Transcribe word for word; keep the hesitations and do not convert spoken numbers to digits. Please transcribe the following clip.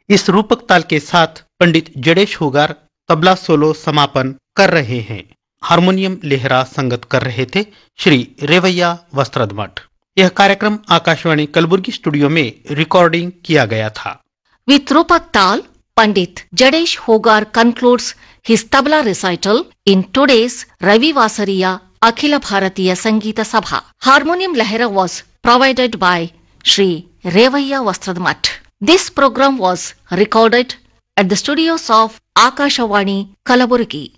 इस रूपक ताल के साथ पंडित जडेश होगार तबला सोलो समापन कर रहे हैं। हारमोनियम लेहरा संगत कर रहे थे श्री रेवैया वस्त्रदमठ। यह कार्यक्रम आकाशवाणी कलबुर्गी स्टूडियो में रिकॉर्डिंग किया गया था। With Rupak Tal, Pandit Jadesh Hogar concludes his tabla recital in today's Ravi Vasariya Akhila Bharatiya Sangeeta Sabha. Harmonium Lahira was provided by Shri Revaya Vastradmat. This program was recorded at the studios of Akashawani, Kalaburgi.